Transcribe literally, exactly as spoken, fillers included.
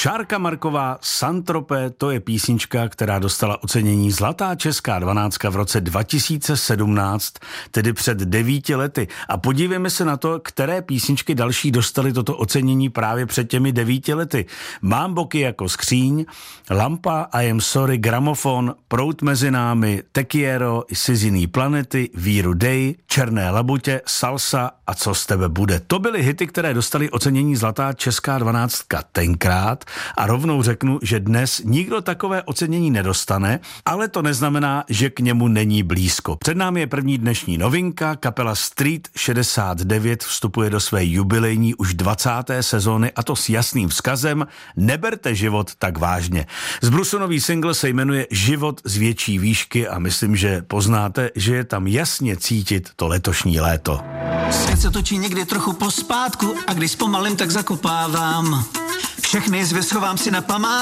Šárka Marková, Saint-Tropez, to je písnička, která dostala ocenění Zlatá česká dvanáctka v roce dva tisíce sedmnáct, tedy před devíti lety. A podívejme se na to, které písničky další dostaly toto ocenění právě před těmi devíti lety. Mám boky jako skříň, Lampa, I am sorry, Gramofon, Proud mezi námi, Tequiero, Si z jiný planety, Víru Day, Černé labutě, Salsa a Co z tebe bude. To byly hity, které dostaly ocenění Zlatá česká dvanáctka tenkrát a rovnou řeknu, že dnes nikdo takové ocenění nedostane, ale to neznamená, že k němu není blízko. Před námi je první dnešní novinka, kapela Street šedesát devět vstupuje do své jubilejní už dvacáté sezóny a to s jasným vzkazem Neberte život tak vážně. Zbrusunový single se jmenuje Život z větší výšky a myslím, že poznáte, že je tam jasně cítit to letošní léto. Svět se točí někdy trochu pospátku a když zpomalím, tak zakopávám. Všechny zvěr schovám si na památku.